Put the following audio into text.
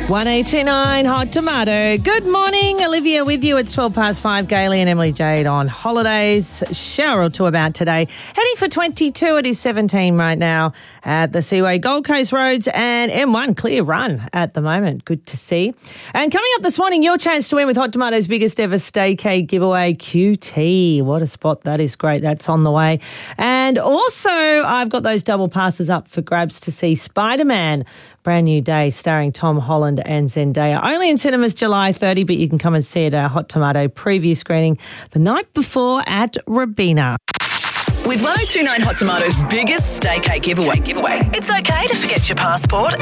1829 Hot Tomato. Good morning, Olivia with you. It's 5:12. Gailey and Emily Jade on holidays. Shower or two about today. Heading for 22. It is 17 right now at the Seaway, Gold Coast Roads and M1. Clear run at the moment. Good to see. And coming up this morning, your chance to win with Hot Tomato's biggest ever staycay giveaway, QT. What a spot. That is great. That's on the way. And also, I've got those double passes up for grabs to see Spider-Man. Brand new day starring Tom Holland and Zendaya. Only in cinemas July 30, but you can come and see it at our Hot Tomato preview screening the night before at Rabina. With 1029 Hot Tomato's biggest staycay giveaway, it's okay to forget your passport